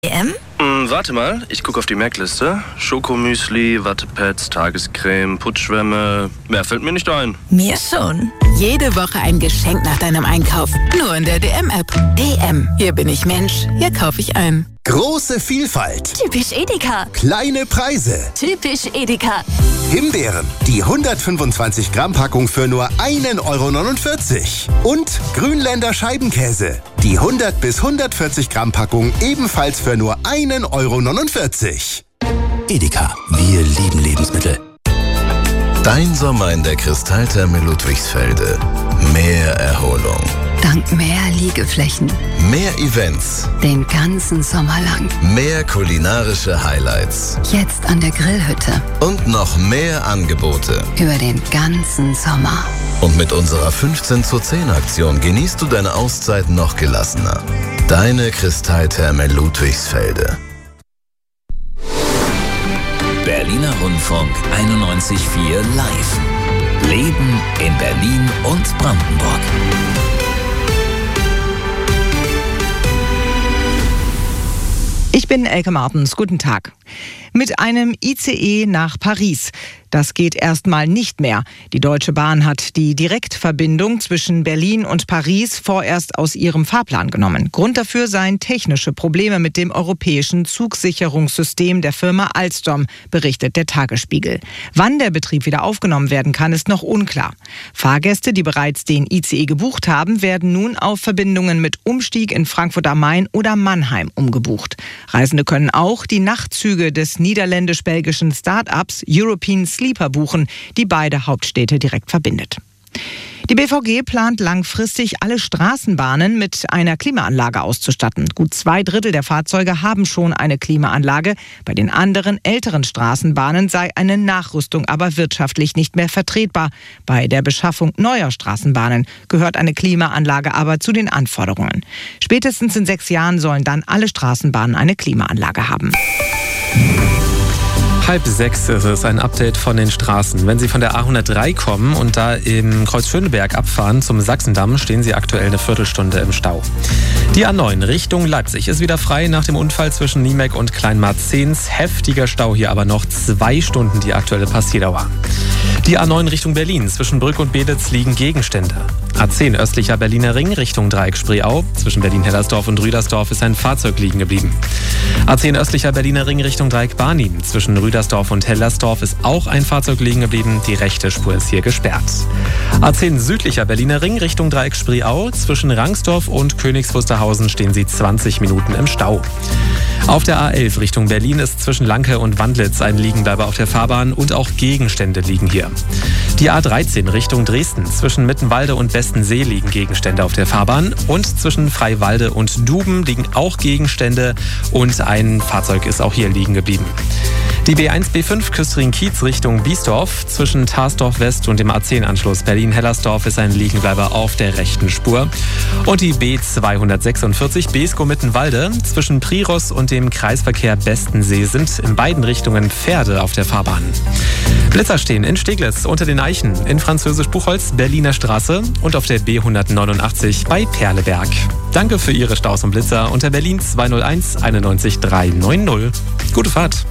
DM? Warte mal, ich gucke auf die Merkliste. Schokomüsli, Wattepads, Tagescreme, Putzschwämme. Mehr fällt mir nicht ein. Mir schon. Jede Woche ein Geschenk nach deinem Einkauf. Nur in der DM-App. DM. Hier bin ich Mensch. Hier kaufe ich ein. Große Vielfalt. Typisch Edeka. Kleine Preise. Typisch Edeka. Himbeeren, die 125 Gramm Packung für nur 1,49 €. Und Grünländer Scheibenkäse, die 100 bis 140 Gramm Packung ebenfalls für nur 1,49 €. Edeka, wir lieben Lebensmittel. Dein Sommer in der Kristalltherme Ludwigsfelde. Mehr Erholung. Dank mehr Liegeflächen. Mehr Events. Den ganzen Sommer lang. Mehr kulinarische Highlights. Jetzt an der Grillhütte. Und noch mehr Angebote. Über den ganzen Sommer. Und mit unserer 15:10 Aktion genießt du deine Auszeit noch gelassener. Deine Kristalltherme Ludwigsfelde. Berliner Rundfunk 91.4 live. Leben in Berlin und Brandenburg. Ich bin Elke Martens. Guten Tag. Mit einem ICE nach Paris. Das geht erstmal nicht mehr. Die Deutsche Bahn hat die Direktverbindung zwischen Berlin und Paris vorerst aus ihrem Fahrplan genommen. Grund dafür seien technische Probleme mit dem europäischen Zugsicherungssystem der Firma Alstom, berichtet der Tagesspiegel. Wann der Betrieb wieder aufgenommen werden kann, ist noch unklar. Fahrgäste, die bereits den ICE gebucht haben, werden nun auf Verbindungen mit Umstieg in Frankfurt am Main oder Mannheim umgebucht. Reisende können auch die Nachtzüge des niederländisch-belgischen Start-ups European Sleeper buchen, die beide Hauptstädte direkt verbindet. Die BVG plant langfristig alle Straßenbahnen mit einer Klimaanlage auszustatten. Gut 2/3 der Fahrzeuge haben schon eine Klimaanlage. Bei den anderen älteren Straßenbahnen sei eine Nachrüstung aber wirtschaftlich nicht mehr vertretbar. Bei der Beschaffung neuer Straßenbahnen gehört eine Klimaanlage aber zu den Anforderungen. Spätestens in 6 Jahren sollen dann alle Straßenbahnen eine Klimaanlage haben. 5:30 ist es, ein Update von den Straßen. Wenn Sie von der A103 kommen und da im Kreuz Schöneberg abfahren zum Sachsendamm, stehen Sie aktuell eine Viertelstunde im Stau. Die A9 Richtung Leipzig ist wieder frei nach dem Unfall zwischen Niemek und Kleinmarzens. Heftiger Stau hier aber noch 2 Stunden die aktuelle Passierdauer. Die A9 Richtung Berlin, zwischen Brück und Beditz liegen Gegenstände. A10 östlicher Berliner Ring Richtung Dreieck Spreeau. Zwischen Berlin-Hellersdorf und Rüdersdorf ist ein Fahrzeug liegen geblieben. A10 östlicher Berliner Ring Richtung Dreieck Barnim. Zwischen Rüdersdorf und Hellersdorf ist auch ein Fahrzeug liegen geblieben. Die rechte Spur ist hier gesperrt. A10 südlicher Berliner Ring Richtung Dreieck Spreeau. Zwischen Rangsdorf und Königs Wusterhausen stehen Sie 20 Minuten im Stau. Auf der A11 Richtung Berlin ist zwischen Lanke und Wandlitz ein Liegenbleiber auf der Fahrbahn und auch Gegenstände liegen hier. Die A13 Richtung Dresden, zwischen Mittenwalde und Westensee liegen Gegenstände auf der Fahrbahn und zwischen Freiwalde und Duben liegen auch Gegenstände und ein Fahrzeug ist auch hier liegen geblieben. Die B1 B5 Küstrin-Kiez Richtung Biesdorf, zwischen Tarsdorf West und dem A10-Anschluss Berlin-Hellersdorf ist ein Liegenbleiber auf der rechten Spur. Und die B246 Beeskow-Mittenwalde, zwischen Priros und dem Kreisverkehr Bestensee sind in beiden Richtungen Pferde auf der Fahrbahn. Blitzer stehen in Steglitz unter den Eichen, in Französisch-Buchholz, Berliner Straße und auf der B189 bei Perleberg. Danke für Ihre Staus und Blitzer unter Berlin 201 91 390. Gute Fahrt!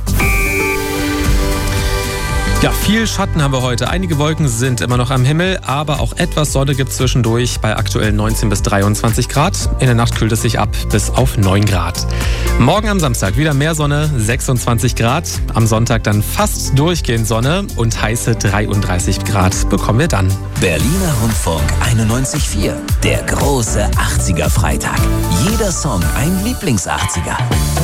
Ja, viel Schatten haben wir heute. Einige Wolken sind immer noch am Himmel, aber auch etwas Sonne gibt es zwischendurch bei aktuell 19 bis 23 Grad. In der Nacht kühlt es sich ab bis auf 9 Grad. Morgen am Samstag wieder mehr Sonne, 26 Grad. Am Sonntag dann fast durchgehend Sonne und heiße 33 Grad bekommen wir dann. Berliner Rundfunk 91.4, der große 80er Freitag. Jeder Song ein Lieblings-80er.